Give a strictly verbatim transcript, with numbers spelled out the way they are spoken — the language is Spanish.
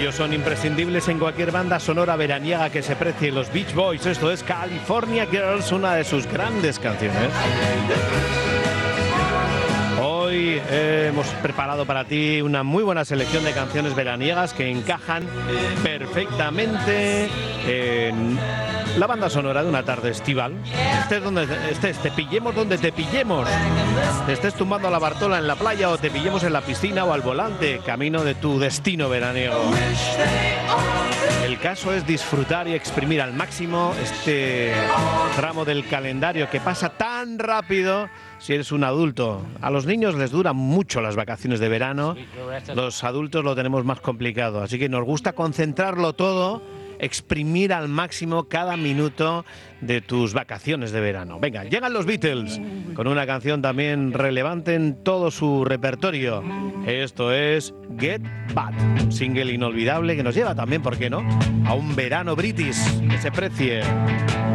Ellos son imprescindibles en cualquier banda sonora veraniega que se precie. Los Beach Boys, esto es California Girls, una de sus grandes canciones. Hoy eh, hemos preparado para ti una muy buena selección de canciones veraniegas que encajan perfectamente en la banda sonora de una tarde estival. Estés donde estés, te pillemos donde te pillemos. Te estés tumbando a la Bartola en la playa o te pillemos en la piscina o al volante, camino de tu destino veraniego. El caso es disfrutar y exprimir al máximo este tramo del calendario que pasa tan rápido si eres un adulto. A los niños les duran mucho las vacaciones de verano, los adultos lo tenemos más complicado, así que nos gusta concentrarlo todo, exprimir al máximo cada minuto de tus vacaciones de verano. Venga, llegan los Beatles con una canción también relevante en todo su repertorio. Esto es Get Back, un single inolvidable que nos lleva también, ¿por qué no?, a un verano british que se precie.